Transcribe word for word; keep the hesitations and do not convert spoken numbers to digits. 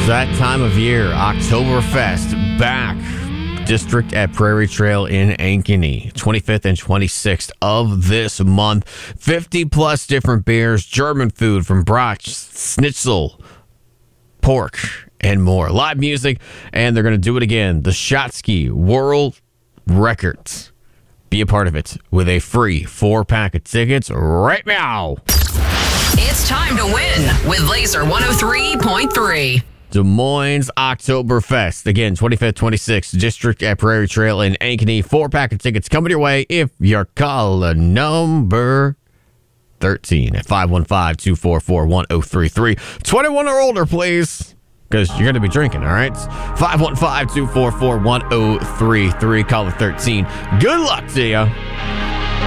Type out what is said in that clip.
That time of year, Oktoberfest back. District at Prairie Trail in Ankeny, twenty-fifth and twenty-sixth of this month. fifty plus different beers, German food from brats, schnitzel, pork, and more. Live music, and they're going to do it again. The Shotsky World Records. Be a part of it with a free four-pack of tickets right now. It's time to win with Laser one oh three point three. Des Moines Oktoberfest. Again, twenty-fifth, twenty-sixth, District at Prairie Trail in Ankeny. Four-pack of tickets coming your way if you're calling number thirteen at five one five, two four four, one oh three three. twenty-one or older, please, because you're going to be drinking, all right? five one five, two four four, one oh three three. Call it thirteen. Good luck to you.